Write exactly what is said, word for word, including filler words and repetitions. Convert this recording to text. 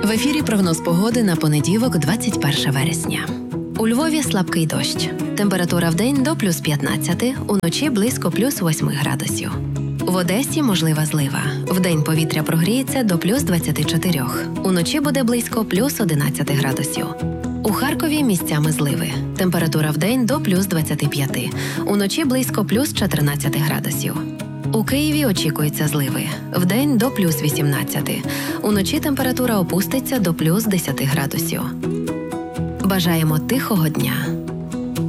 В ефірі прогноз погоди на понеділок, двадцять перше вересня. У Львові слабкий дощ. Температура вдень до плюс п'ятнадцяти, уночі близько плюс восьми градусів. В Одесі можлива злива. Вдень повітря прогріється до плюс двадцяти чотирьох. Уночі буде близько плюс одинадцяти градусів. У Харкові місцями зливи. Температура вдень до плюс двадцяти п'яти. Уночі близько плюс чотирнадцяти градусів. У Києві очікуються зливи. Вдень до плюс вісімнадцяти. Уночі температура опуститься до плюс десяти градусів. Бажаємо тихого дня.